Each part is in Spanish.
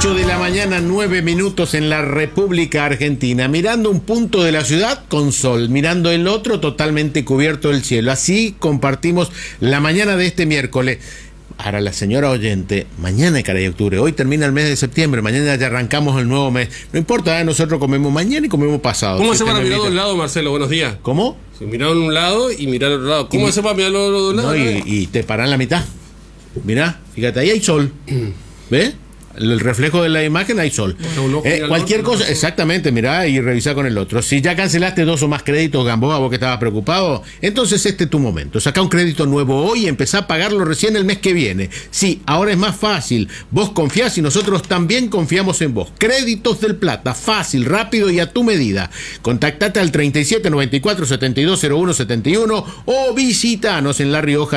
8 de la mañana, 9 minutos en la República Argentina, mirando un punto de la ciudad con sol, mirando el otro totalmente cubierto el cielo. Así compartimos la mañana de este miércoles. Ahora la señora oyente, mañana es caray octubre, hoy termina el mes de septiembre, mañana ya arrancamos el nuevo mes. No importa, nosotros comemos mañana y comemos pasado. ¿Cómo se van a mirar a un lado, Marcelo? Buenos días. ¿Cómo? Si mirar a un lado y mirar al otro lado. ¿Cómo se va a mirar a los lados? No, y te paran la mitad. Mirá, fíjate, ahí hay sol. ¿Ves? El reflejo de la imagen, hay sol. Cualquier cosa, exactamente, mirá y revisá con el otro. Si ya cancelaste 2 o más créditos, Gamboa, vos que estabas preocupado, entonces este es tu momento. Sacá un crédito nuevo hoy y empezá a pagarlo recién el mes que viene. Sí, ahora es más fácil. Vos confiás y nosotros también confiamos en vos. Créditos del Plata, fácil, rápido y a tu medida. Contactate al 37 94 72 01 71 o visítanos en La Rioja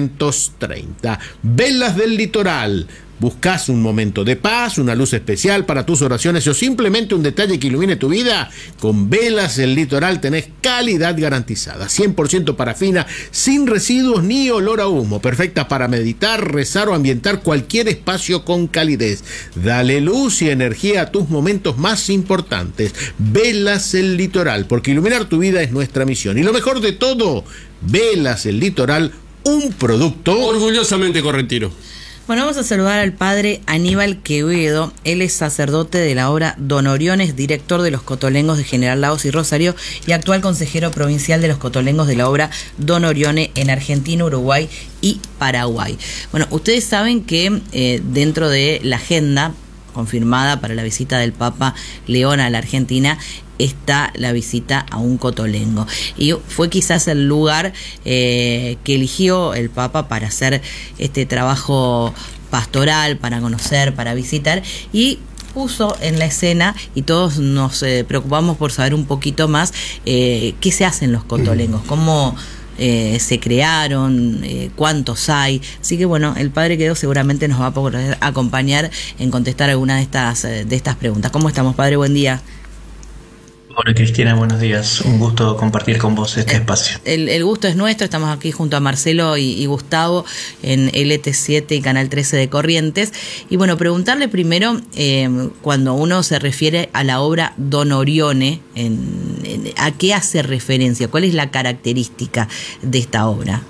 930. Velas del Litoral. ¿Buscas un momento de paz, una luz especial para tus oraciones o simplemente un detalle que ilumine tu vida? Con Velas del Litoral tenés calidad garantizada, 100% parafina, sin residuos ni olor a humo, perfecta para meditar, rezar o ambientar cualquier espacio con calidez. Dale luz y energía a tus momentos más importantes. Velas del Litoral, porque iluminar tu vida es nuestra misión. Y lo mejor de todo, Velas del Litoral, un producto orgullosamente correntino. Bueno, vamos a saludar al padre Aníbal Quevedo. Él es sacerdote de la obra Don Oriones, director de los Cotolengos de General Lagos y Rosario y actual consejero provincial de los Cotolengos de la obra Don Orione en Argentina, Uruguay y Paraguay. Bueno, ustedes saben que dentro de la agenda confirmada para la visita del Papa León a la Argentina está la visita a un cotolengo. Y fue quizás el lugar que eligió el Papa para hacer este trabajo pastoral, para conocer, para visitar, y puso en la escena, y todos nos preocupamos por saber un poquito más qué se hacen los cotolengos, cómo se crearon, cuántos hay. Así que bueno, el padre Quevedo seguramente nos va a poder acompañar en contestar alguna de estas preguntas. ¿Cómo estamos, padre? Buen día. Hola Cristina, buenos días. Un gusto compartir con vos este espacio. El gusto es nuestro. Estamos aquí junto a Marcelo y Gustavo en LT7 y Canal 13 de Corrientes. Y bueno, preguntarle primero, cuando uno se refiere a la obra Don Orione, ¿a qué hace referencia? ¿Cuál es la característica de esta obra?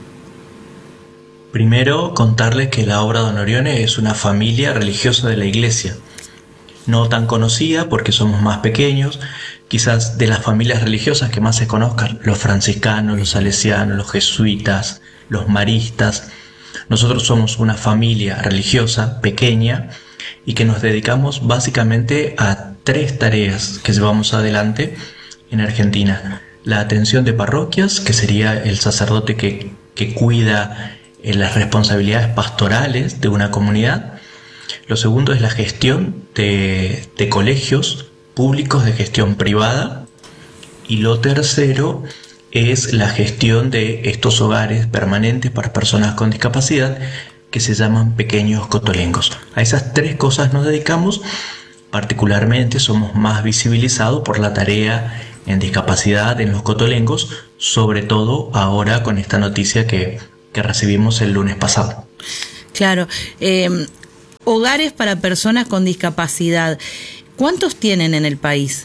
Primero, contarles que la obra Don Orione es una familia religiosa de la Iglesia. No tan conocida porque somos más pequeños. Quizás de las familias religiosas que más se conozcan, los franciscanos, los salesianos, los jesuitas, los maristas. Nosotros somos una familia religiosa pequeña y que nos dedicamos básicamente a 3 tareas que llevamos adelante en Argentina. La atención de parroquias, que sería el sacerdote que cuida las responsabilidades pastorales de una comunidad. Lo segundo es la gestión de colegios públicos de gestión privada, y lo tercero es la gestión de estos hogares permanentes para personas con discapacidad que se llaman pequeños cotolengos. A esas 3 cosas nos dedicamos. Particularmente somos más visibilizados por la tarea en discapacidad en los cotolengos, sobre todo ahora con esta noticia que recibimos el lunes pasado. Claro, hogares para personas con discapacidad. ¿Cuántos tienen en el país?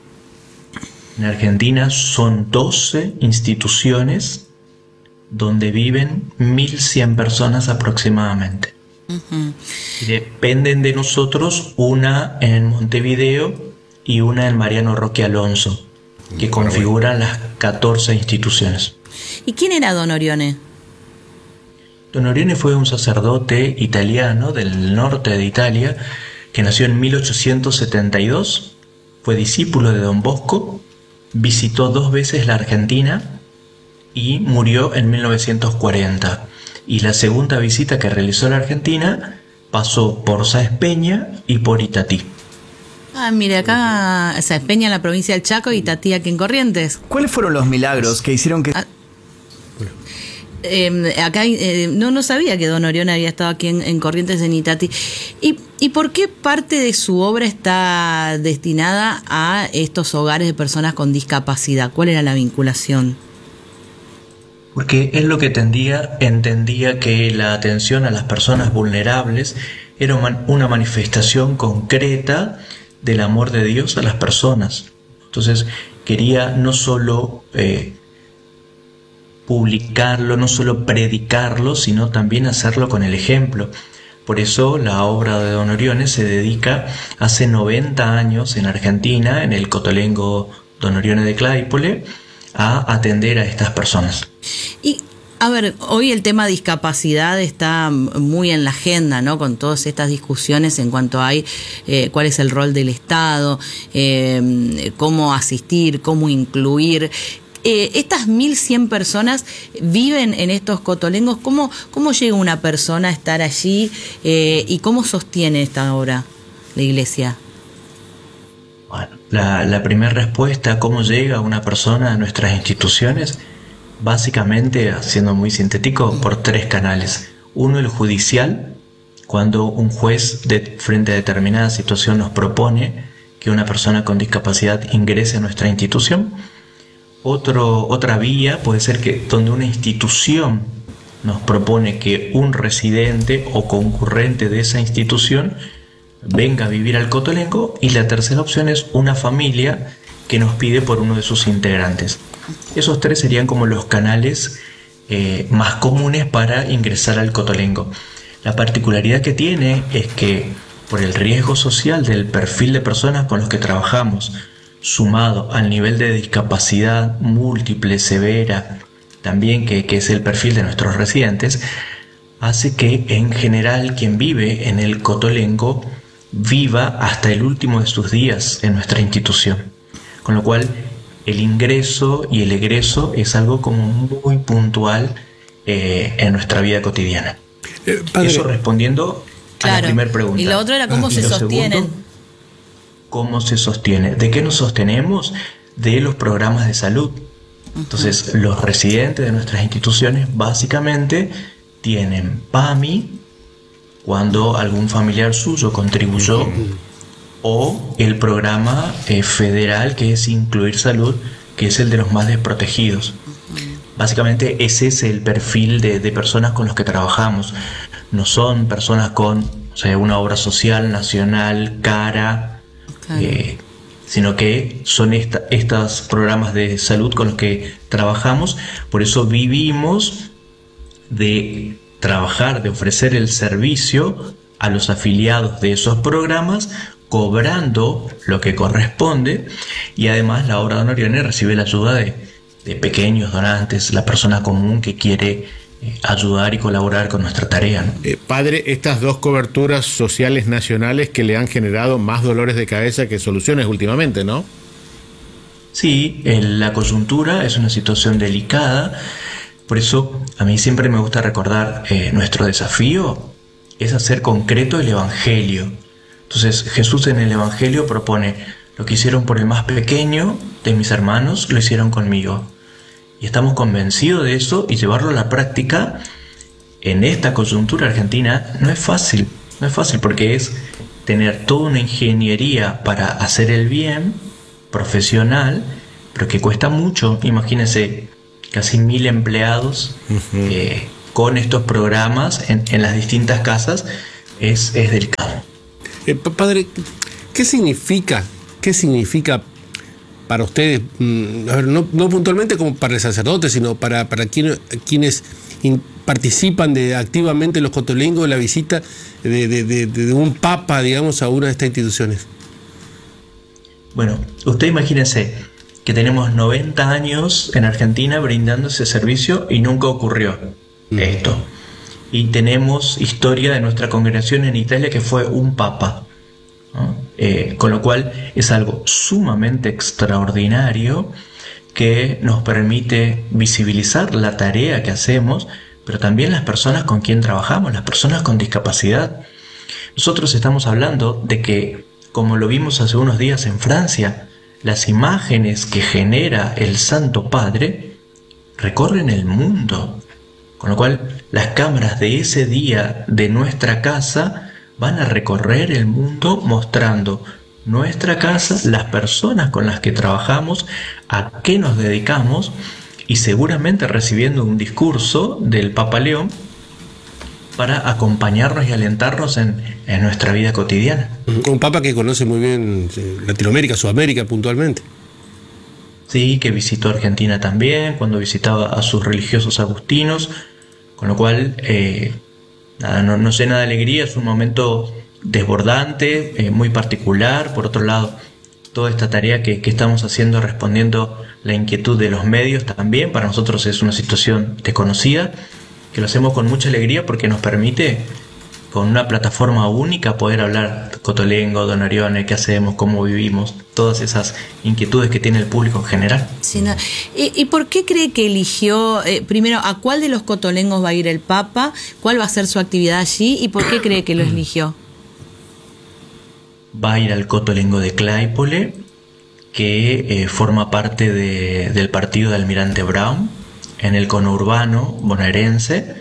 En Argentina son 12 instituciones donde viven 1.100 personas aproximadamente. Uh-huh. Y dependen de nosotros, una en Montevideo y una en Mariano Roque Alonso, que configuran las 14 instituciones. ¿Y quién era Don Orione? Don Orione fue un sacerdote italiano del norte de Italia que nació en 1872, fue discípulo de Don Bosco, visitó 2 veces la Argentina y murió en 1940. Y la segunda visita que realizó a la Argentina pasó por Sáenz Peña y por Itatí. Ah, mire, acá Sáenz Peña en la provincia del Chaco y Itatí aquí en Corrientes. ¿Cuáles fueron los milagros que hicieron que... Acá no sabía que Don Orione había estado aquí en Corrientes, en Itatí. ¿Y por qué parte de su obra está destinada a estos hogares de personas con discapacidad? ¿Cuál era la vinculación? Porque es lo que entendía que la atención a las personas vulnerables era una manifestación concreta del amor de Dios a las personas. Entonces quería no solo publicarlo, no solo predicarlo, sino también hacerlo con el ejemplo. Por eso la obra de Don Orione se dedica hace 90 años en Argentina, en el Cotolengo Don Orione de Claypole, a atender a estas personas. Y a ver, hoy el tema discapacidad está muy en la agenda, ¿no? Con todas estas discusiones en cuanto a cuál es el rol del Estado, cómo asistir, cómo incluir. Estas 1.100 personas viven en estos cotolengos. ¿Cómo llega una persona a estar allí y cómo sostiene esta obra la iglesia? Bueno, la primera respuesta, ¿cómo llega una persona a nuestras instituciones? Básicamente, siendo muy sintético, por 3 canales. Uno, el judicial, cuando un juez frente a determinada situación nos propone que una persona con discapacidad ingrese a nuestra institución. Otra vía puede ser que donde una institución nos propone que un residente o concurrente de esa institución venga a vivir al Cotolengo, y la tercera opción es una familia que nos pide por uno de sus integrantes. Esos 3 serían como los canales más comunes para ingresar al Cotolengo. La particularidad que tiene es que por el riesgo social del perfil de personas con los que trabajamos, sumado al nivel de discapacidad múltiple, severa, también que es el perfil de nuestros residentes, hace que en general quien vive en el Cotolengo viva hasta el último de sus días en nuestra institución. Con lo cual el ingreso y el egreso es algo como muy puntual en nuestra vida cotidiana. Eso respondiendo a la primera pregunta. Y la otra era cómo se sostienen. Segundo, ¿cómo se sostiene? ¿De qué nos sostenemos? De los programas de salud. Entonces, los residentes de nuestras instituciones básicamente tienen PAMI cuando algún familiar suyo contribuyó, o el programa federal, que es Incluir Salud, que es el de los más desprotegidos. Básicamente ese es el perfil de personas con los que trabajamos. No son personas con una obra social nacional cara, sino que son estos programas de salud con los que trabajamos. Por eso vivimos de trabajar, de ofrecer el servicio a los afiliados de esos programas, cobrando lo que corresponde, y además la obra de Don Orione recibe la ayuda de pequeños donantes, la persona común que quiere ayudar y colaborar con nuestra tarea, ¿no? Padre, estas 2 coberturas sociales nacionales que le han generado más dolores de cabeza que soluciones últimamente, ¿no? Sí, la coyuntura es una situación delicada, por eso a mí siempre me gusta recordar nuestro desafío es hacer concreto el Evangelio. Entonces Jesús en el Evangelio propone: lo que hicieron por el más pequeño de mis hermanos, lo hicieron conmigo. Y estamos convencidos de eso, y llevarlo a la práctica en esta coyuntura argentina no es fácil porque es tener toda una ingeniería para hacer el bien profesional, pero que cuesta mucho. Imagínense, casi 1.000 empleados con estos programas en las distintas casas, es delicado. Padre, ¿qué significa para ustedes, no puntualmente como para el sacerdote, sino para quienes participan activamente en los cotolengos, la visita de un papa, digamos, a una de estas instituciones? Bueno, usted imagínese que tenemos 90 años en Argentina brindando ese servicio y nunca ocurrió esto. Y tenemos historia de nuestra congregación en Italia, que fue un papa, ¿no? Con lo cual es algo sumamente extraordinario que nos permite visibilizar la tarea que hacemos, pero también las personas con quien trabajamos, las personas con discapacidad. Nosotros estamos hablando de que, como lo vimos hace unos días en Francia, las imágenes que genera el Santo Padre recorren el mundo. Con lo cual, las cámaras de ese día de nuestra casa van a recorrer el mundo mostrando nuestra casa, las personas con las que trabajamos, a qué nos dedicamos, y seguramente recibiendo un discurso del Papa León para acompañarnos y alentarnos en nuestra vida cotidiana. Un papa que conoce muy bien Latinoamérica, Sudamérica puntualmente. Sí, que visitó Argentina también, cuando visitaba a sus religiosos agustinos, con lo cual nos llena de alegría, es un momento desbordante, muy particular. Por otro lado, toda esta tarea que estamos haciendo respondiendo la inquietud de los medios también, para nosotros es una situación desconocida, que lo hacemos con mucha alegría porque nos permite, con una plataforma única, poder hablar cotolengo, donorione, qué hacemos, cómo vivimos, todas esas inquietudes que tiene el público en general. Sí, no. ¿Y por qué cree que eligió, primero, a cuál de los cotolengos va a ir el Papa, cuál va a ser su actividad allí y por qué cree que lo eligió? Va a ir al cotolengo de Claypole, que forma parte del partido de Almirante Brown, en el conurbano bonaerense.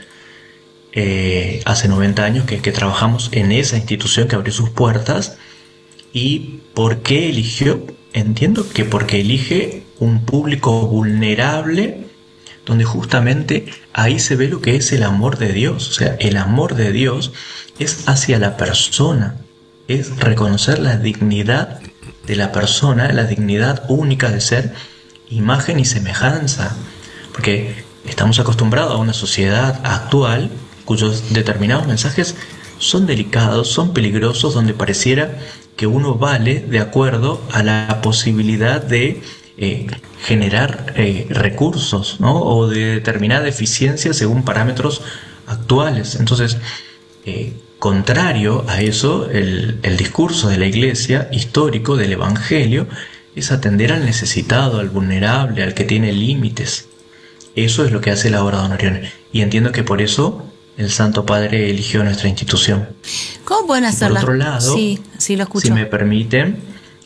Hace 90 años que trabajamos en esa institución que abrió sus puertas. ¿Y por qué eligió? Entiendo que porque elige un público vulnerable, donde justamente ahí se ve lo que es el amor de Dios. O sea, el amor de Dios es hacia la persona, es reconocer la dignidad de la persona, la dignidad única de ser imagen y semejanza. Porque estamos acostumbrados a una sociedad actual cuyos determinados mensajes son delicados, son peligrosos, donde pareciera que uno vale de acuerdo a la posibilidad de generar recursos, ¿no? O de determinada eficiencia según parámetros actuales. Entonces, contrario a eso, el discurso de la Iglesia histórico del Evangelio es atender al necesitado, al vulnerable, al que tiene límites. Eso es lo que hace la obra Donorione. Y entiendo que por eso el Santo Padre eligió nuestra institución. ¿Cómo pueden hacerla? Por otro lado, sí, lo escucho. Si me permiten,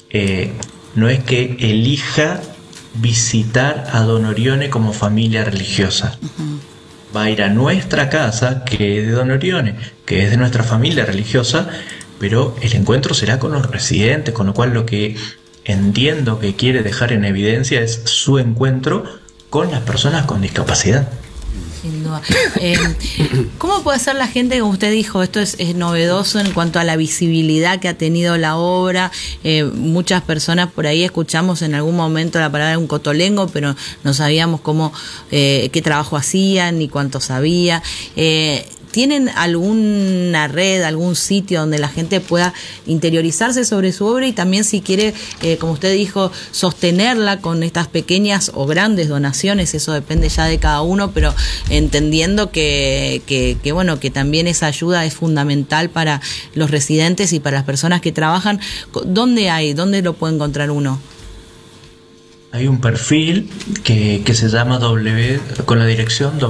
no es que elija visitar a Donorione como familia religiosa. Uh-huh. Va a ir a nuestra casa, que es de Donorione, que es de nuestra familia religiosa, pero el encuentro será con los residentes, con lo cual lo que entiendo que quiere dejar en evidencia es su encuentro con las personas con discapacidad. Sin duda. ¿Cómo puede ser la gente, como usted dijo, esto es novedoso en cuanto a la visibilidad que ha tenido la obra? Muchas personas por ahí escuchamos en algún momento la palabra un cotolengo, pero no sabíamos qué trabajo hacían ni cuánto sabía. ¿Tienen alguna red, algún sitio donde la gente pueda interiorizarse sobre su obra y también, si quiere, como usted dijo, sostenerla con estas pequeñas o grandes donaciones? Eso depende ya de cada uno, pero entendiendo que también esa ayuda es fundamental para los residentes y para las personas que trabajan. ¿Dónde lo puede encontrar uno? Hay un perfil que se llama con la dirección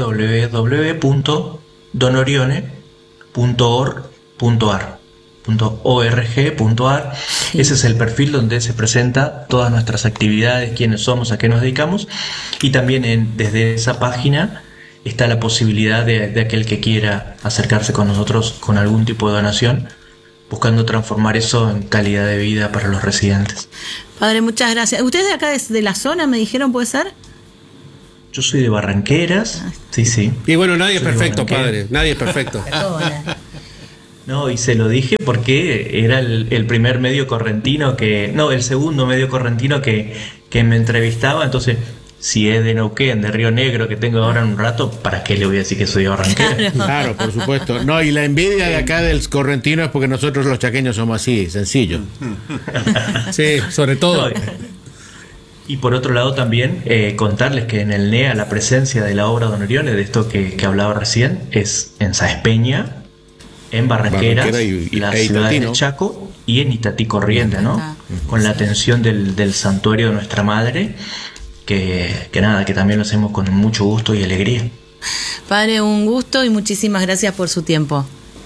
www.donorione.org.ar. Ese es el perfil donde se presenta todas nuestras actividades, quiénes somos, a qué nos dedicamos, y también desde esa página está la posibilidad de aquel que quiera acercarse con nosotros con algún tipo de donación, buscando transformar eso en calidad de vida para los residentes. Padre, muchas gracias. ¿Ustedes de acá, de la zona, me dijeron, puede ser? Yo soy de Barranqueras, sí. Y bueno, nadie es perfecto, padre, nadie es perfecto. No, y se lo dije porque era el primer medio correntino el segundo medio correntino que me entrevistaba. Entonces, si es de Neuquén, de Río Negro, que tengo ahora en un rato, ¿para qué le voy a decir que soy de Barranquera? Claro, por supuesto. No, y la envidia de acá del correntino es porque nosotros los chaqueños somos así, sencillo. Sí, sobre todo. Y por otro lado también contarles que en el NEA la presencia de la obra Donorione, de esto que hablaba recién, es en Sáenz Peña, en Barranqueras, la ciudad de Chaco y en Itatí Corrientes, ¿no? Con la atención del santuario de Nuestra Madre, que también lo hacemos con mucho gusto y alegría. Padre, un gusto y muchísimas gracias por su tiempo.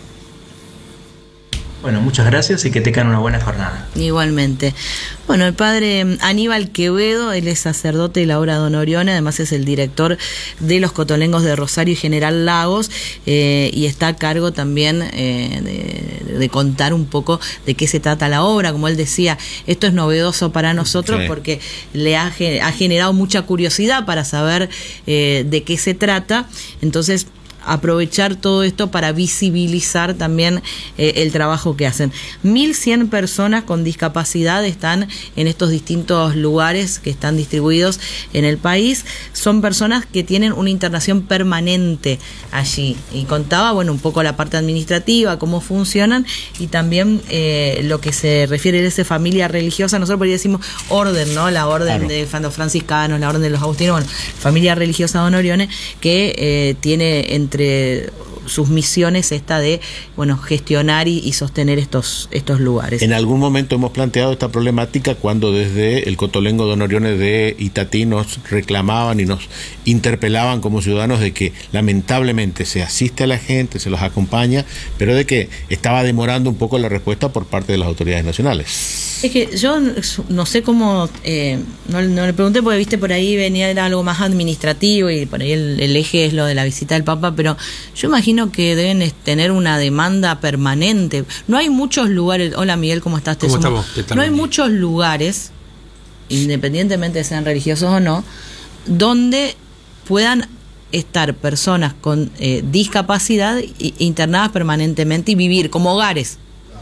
Bueno, muchas gracias y que tengan una buena jornada. Igualmente. Bueno, el padre Aníbal Quevedo, él es sacerdote de la obra Donorione, además es el director de los cotolengos de Rosario y General Lagos, y está a cargo también de contar un poco de qué se trata la obra. Como él decía, esto es novedoso para nosotros, sí, porque le ha generado mucha curiosidad para saber de qué se trata. Entonces, aprovechar todo esto para visibilizar también el trabajo que hacen. 1.100 personas con discapacidad están en estos distintos lugares que están distribuidos en el país. Son personas que tienen una internación permanente allí. Y contaba, bueno, un poco la parte administrativa, cómo funcionan, y también lo que se refiere a esa familia religiosa. Nosotros por ahí decimos orden, ¿no? La orden de los franciscanos, la orden de los agustinos, bueno, familia religiosa Don Orione, que tiene entre sus misiones esta de, bueno, gestionar y sostener estos lugares. En algún momento hemos planteado esta problemática cuando desde el Cotolengo Don Orione de Itatí nos reclamaban y nos interpelaban como ciudadanos de que lamentablemente se asiste a la gente, se los acompaña, pero de que estaba demorando un poco la respuesta por parte de las autoridades nacionales. Es que yo no sé cómo, no le pregunté porque viste por ahí venía era algo más administrativo y por ahí el eje es lo de la visita del Papa, pero yo imagino que deben tener una demanda permanente. No hay muchos lugares, hola Miguel, ¿cómo estás? ¿Cómo estamos? No hay muchos lugares, independientemente de sean religiosos o no, donde puedan estar personas con discapacidad internadas permanentemente y vivir como hogares.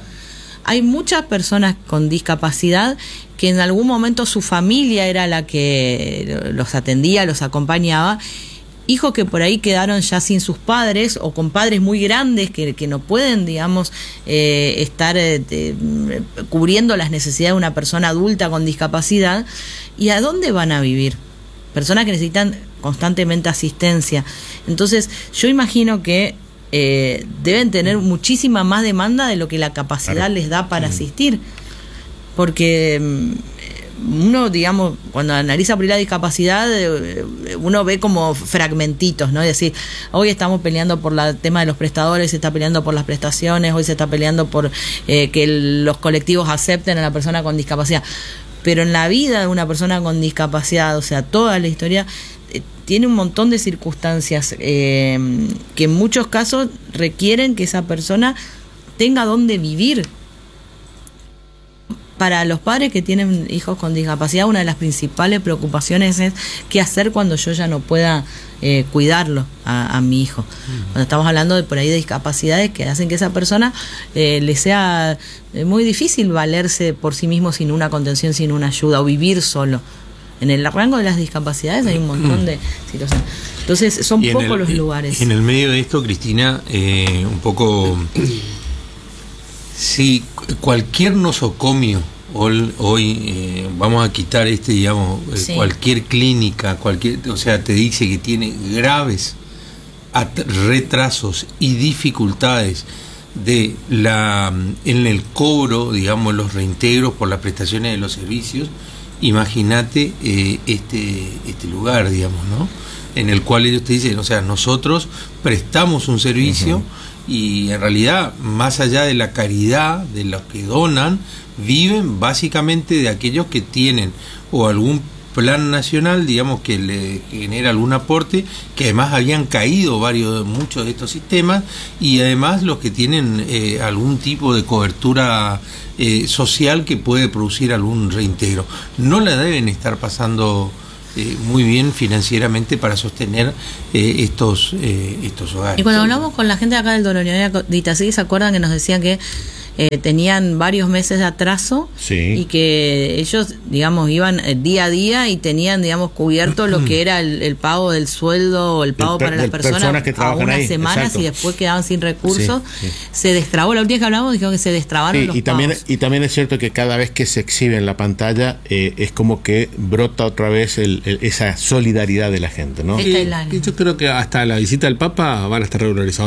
Hay muchas personas con discapacidad que en algún momento su familia era la que los atendía, los acompañaba, hijos que por ahí quedaron ya sin sus padres o con padres muy grandes que no pueden, digamos, estar cubriendo las necesidades de una persona adulta con discapacidad. ¿Y a dónde van a vivir? Personas que necesitan constantemente asistencia. Entonces, yo imagino que deben tener muchísima más demanda de lo que la capacidad les da para asistir, porque uno, digamos, cuando analiza por ahí la discapacidad, uno ve como fragmentitos, ¿no? Es decir, hoy estamos peleando por el tema de los prestadores, se está peleando por las prestaciones, hoy se está peleando por que los colectivos acepten a la persona con discapacidad, pero en la vida de una persona con discapacidad, o sea, toda la historia tiene un montón de circunstancias que en muchos casos requieren que esa persona tenga dónde vivir. Para los padres que tienen hijos con discapacidad, una de las principales preocupaciones es qué hacer cuando yo ya no pueda cuidarlo a mi hijo. Cuando estamos hablando de por ahí de discapacidades que hacen que esa persona le sea muy difícil valerse por sí mismo sin una contención, sin una ayuda, o vivir solo. En el rango de las discapacidades hay un montón de situaciones. Entonces son pocos los lugares. En el medio de esto, Cristina, un poco, si cualquier nosocomio hoy vamos a quitar digamos, sí, cualquier clínica, o sea, te dice que tiene graves retrasos y dificultades en el cobro, digamos, los reintegros por las prestaciones de los servicios. Imagínate este lugar, digamos, ¿no? En el cual ellos te dicen, o sea, nosotros prestamos un servicio y en realidad, más allá de la caridad de los que donan, viven básicamente de aquellos que tienen o algún plan nacional, digamos, que le genera algún aporte, que además habían caído muchos de estos sistemas, y además los que tienen algún tipo de cobertura social que puede producir algún reintegro. No la deben estar pasando muy bien financieramente para sostener estos hogares. Y cuando hablamos con la gente de acá del Don Orione de Itatí, ¿se acuerdan que nos decían que tenían varios meses de atraso? Sí. Y que ellos, digamos, iban día a día y tenían, digamos, cubierto lo que era el pago del sueldo o el pago para las personas que a unas ahí, semanas, exacto, y después quedaban sin recursos. Sí, sí. Se destrabó, la última vez que hablamos dijeron que se destrabaron los pagos. Y también es cierto que cada vez que se exhibe en la pantalla es como que brota otra vez esa solidaridad de la gente, ¿no? Y yo creo que hasta la visita del Papa van a estar regularizados